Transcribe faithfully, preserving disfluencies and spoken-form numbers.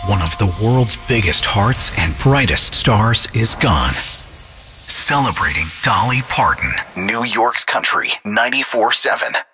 One of the world's biggest hearts and brightest stars is gone. Celebrating Dolly Parton, New York's Country ninety-four seven.